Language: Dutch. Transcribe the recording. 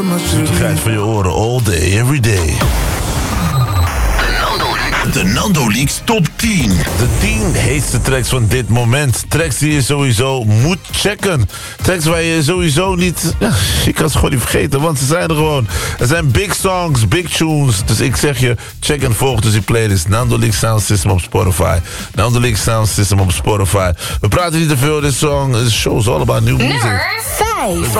Zoetigheid van je oren, all day, every day. De Nando Leaks Top 10. De 10 heetste tracks van dit moment. Tracks die je sowieso moet checken. Tracks waar je sowieso niet... Ja, je kan ze gewoon niet vergeten, want ze zijn er gewoon. Er zijn big songs, big tunes. Dus ik zeg je, check en volg dus die playlist. Nando Leaks Sound System op Spotify. Nando Leaks Sound System op Spotify. We praten niet te veel, dit song. This show is all about new music. Nummer 5.